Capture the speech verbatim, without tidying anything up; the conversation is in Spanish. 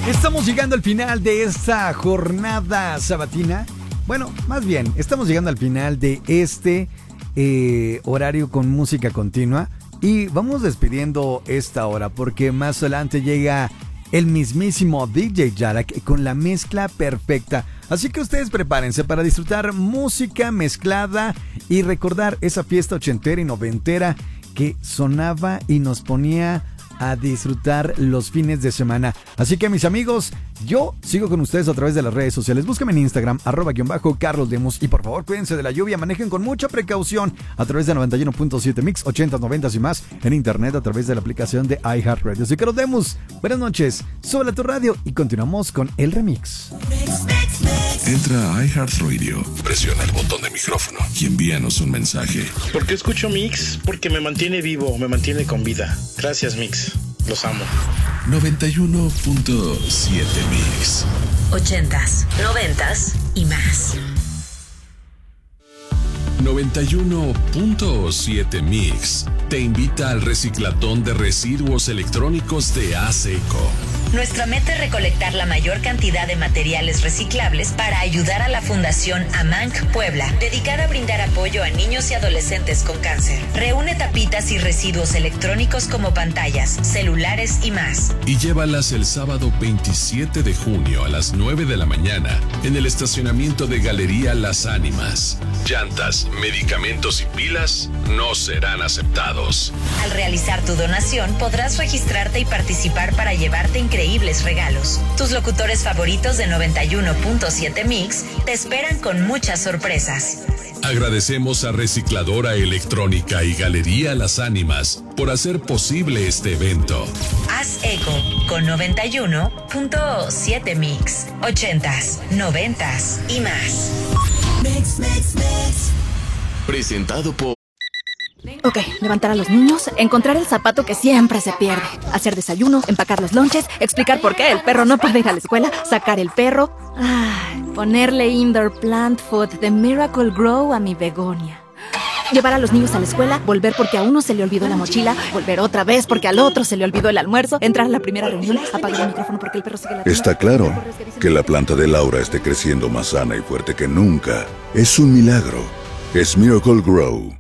Estamos llegando al final de esta jornada sabatina. Bueno, más bien, estamos llegando al final de este eh, horario con música continua. Y vamos despidiendo esta hora porque más adelante llega el mismísimo D J Jarak con la mezcla perfecta. Así que ustedes prepárense para disfrutar música mezclada y recordar esa fiesta ochentera y noventera que sonaba y nos ponía a disfrutar los fines de semana. Así que mis amigos, yo sigo con ustedes a través de las redes sociales. Búsquenme en Instagram, arroba guión bajo Carlos Lemus. Y por favor, cuídense de la lluvia, manejen con mucha precaución a través de noventa y uno punto siete Mix, ochenta, noventa y más en internet a través de la aplicación de iHeartRadio. Soy Carlos Lemus. Buenas noches, súbele a tu radio y continuamos con el remix. Entra a iHeartRadio, presiona el botón de micrófono y envíanos un mensaje. ¿Por qué escucho Mix? Porque me mantiene vivo, me mantiene con vida. Gracias, Mix. Los amo. noventa y uno punto siete Mix. Ochentas, noventas y más. noventa y uno punto siete Mix te invita al reciclatón de residuos electrónicos de ASECO. Nuestra meta es recolectar la mayor cantidad de materiales reciclables para ayudar a la Fundación AMANC Puebla, dedicada a brindar apoyo a niños y adolescentes con cáncer. Reúne tapitas y residuos electrónicos como pantallas, celulares y más. Y llévalas el sábado veintisiete de junio a las nueve de la mañana en el estacionamiento de Galería Las Ánimas. Llantas, medicamentos y pilas no serán aceptados. Al realizar tu donación podrás registrarte y participar para llevarte increíbles regalos. Tus locutores favoritos de noventa y uno punto siete Mix te esperan con muchas sorpresas. Agradecemos a Recicladora Electrónica y Galería Las Ánimas por hacer posible este evento. Haz eco con noventa y uno punto siete Mix. Ochentas, noventas y más. Mix, mix, mix. Presentado por... Ok, levantar a los niños, encontrar el zapato que siempre se pierde, hacer desayuno, empacar los lonches, explicar por qué el perro no puede ir a la escuela, sacar el perro, ay, ponerle indoor plant food de Miracle Grow a mi begonia. Llevar a los niños a la escuela, volver porque a uno se le olvidó la mochila, volver otra vez porque al otro se le olvidó el almuerzo, entrar a la primera reunión, apagar el micrófono porque el perro sigue la... Está claro que la planta de Laura esté creciendo más sana y fuerte que nunca. Es un milagro. Es Miracle Grow.